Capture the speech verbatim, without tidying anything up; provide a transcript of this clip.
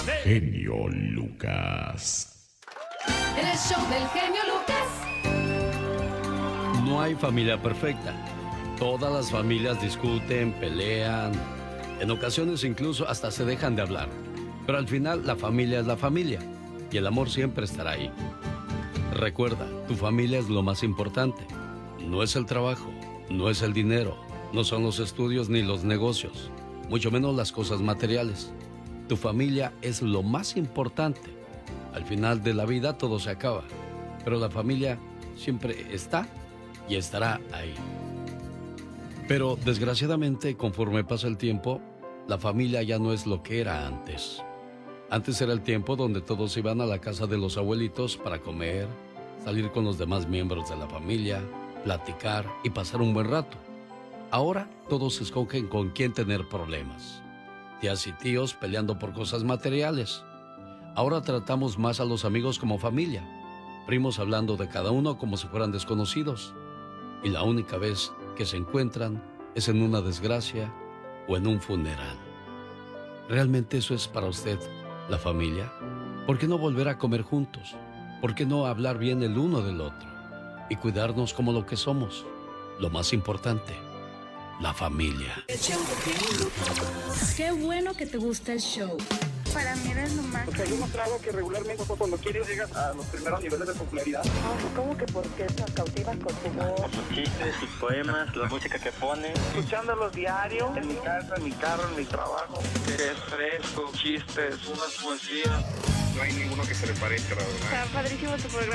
Genio Lucas. En el show del genio Lucas. No hay familia perfecta. Todas las familias discuten, pelean, en ocasiones incluso hasta se dejan de hablar. Pero al final la familia es la familia y el amor siempre estará ahí. Recuerda, tu familia es lo más importante. No es el trabajo, no es el dinero, no son los estudios ni los negocios, mucho menos las cosas materiales. Tu familia es lo más importante. Al final de la vida todo se acaba, pero la familia siempre está y estará ahí. Pero desgraciadamente, conforme pasa el tiempo, la familia ya no es lo que era antes. Antes era el tiempo donde todos iban a la casa de los abuelitos para comer, salir con los demás miembros de la familia, platicar y pasar un buen rato. Ahora todos escogen con quién tener problemas. Tías y tíos peleando por cosas materiales. Ahora tratamos más a los amigos como familia. Primos hablando de cada uno como si fueran desconocidos. Y la única vez que se encuentran es en una desgracia o en un funeral. ¿Realmente eso es para usted la familia? ¿Por qué no volver a comer juntos? ¿Por qué no hablar bien el uno del otro? Y cuidarnos como lo que somos. Lo más importante, la familia. Qué bueno que te gusta el show. Para mí eres lo más. O sea, yo mostrado que regularmente cuando quieres llegas a los primeros niveles de popularidad. Ay, ¿cómo que por qué nos cautivas con tu voz? Por sus chistes, sus poemas, la música que pone. Escuchándolos diario, en mi casa, en mi carro, en mi trabajo. Es fresco, chistes, unas poesías. No hay ninguno que se le parezca, la verdad. Está padrísimo tu programa.